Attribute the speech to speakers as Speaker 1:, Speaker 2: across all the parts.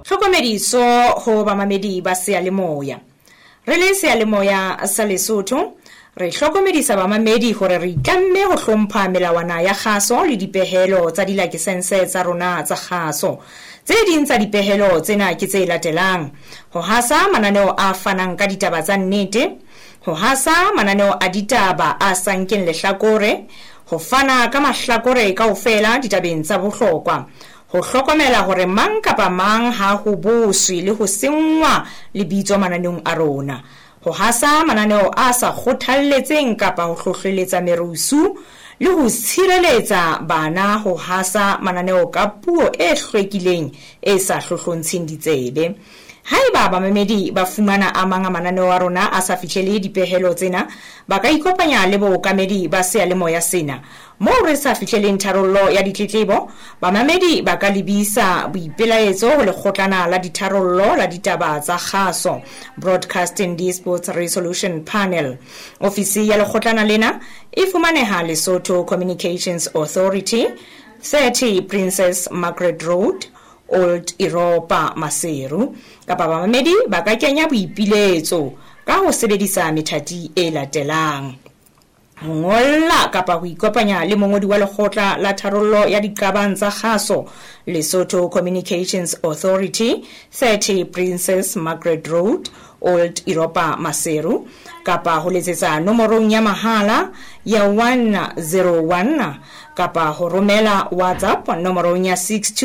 Speaker 1: Hlokomediso ho bamamedi ba seyalemoya. Re le seyalemoya sa Lesotho, re hlokomedisa bamamedi hore re itlamme ho hlompha melawana ya kgaso le dipehelo tsa dilakesense tsa rona tsa kgaso. Tse ding tsa dipehelo tsena ke tse latelang: ho hasa mananeo a fanang ka ditaba tsa nnete, ho hasa mananeo a ditaba a sa nkeng lehlakore, ho fana ka mahlakore kaofela ditabeng tsa bohlokwa, ho hlokomela hore mang kapa mang ha ho boswe le ho sengwa lebitso mananeong a rona, ho hasa mananeo a sa kgothalletseng kapa ho hlohleletsa merusu, le ho tshireletsa bana ho hasa mananeo ka puo e hlwekileng e sa hlohlontsheng ditsebe. Haeba bamamedi ba fumana a mang a mananeo a rona a sa fihlele dipehelo tsena, ba ka ikopanya le bookamedi ba seyalemoya sena. Moo re sa fihleleng tharollo ya ditletlebo, bamamedi ba ka lebisa boipelaetso ho lekgotlana la ditharollo la ditaba tsa kgaso, Broadcasting Disputes Resolution Panel. Ofisi ya lekgotlana lena e fumaneha Lesotho Communications Authority, 30 Princess Margaret Road, Old Europa, Maseru. Kapa bamamedi ba ka kenya boipiletso ka ho sebedisa methati e latelang: ho ngolla kapa ho ikopanya le mongodi wa lekgotla la tharollo ya diqabang tsa kgaso, Lesotho Communications Authority, 30 Princess Margaret Road, Old Europa, Maseru, kapa ho letsetsa nomorong ya mahala ya 101, kapa ho romela WhatsApp nomorong ya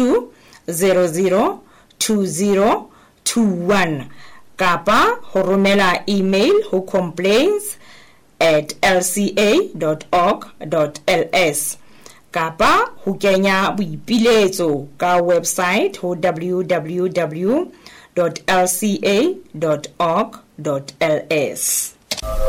Speaker 1: 62002021, kapa ho romela email ho complaints@lca.org.ls, kapa ho kenya boipiletso ka website ho www.lca.org.ls.